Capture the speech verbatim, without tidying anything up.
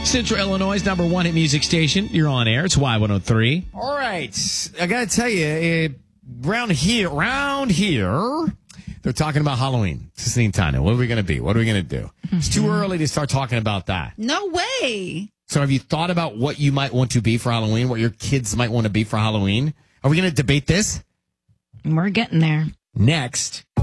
Central Illinois' number one hit music station. You're on air. It's Y one oh three. All right. I got to tell you, uh, around here, around here, they're talking about Halloween. Christine Tanya, what are we going to be? What are we going to do? Mm-hmm. It's too early to start talking about that. No way. So have you thought about what you might want to be for Halloween, what your kids might want to be for Halloween? Are we going to debate this? We're getting there. Next,